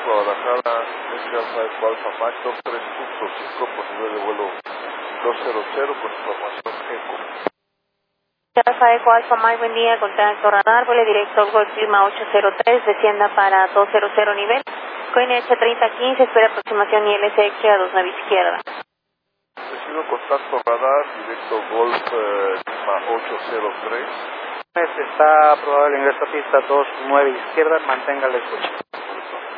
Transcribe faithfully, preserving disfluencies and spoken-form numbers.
Guadalajara, Edgar cinco Alfa Mike, dos tres punto cinco por nivel de vuelo doscientos con información ECO. Alfa Eco Alfa Mike, buen día, contacto radar, vuelo directo al Golf Lima ocho cero tres, descienda para doscientos nivel, Coin H treinta quince, espera aproximación I L S X a dos nueve izquierda. Recibo contacto radar, directo Golf eh, Lima ocho cero tres. Está aprobado el ingreso a pista dos nueve izquierda, mantenga la escucha.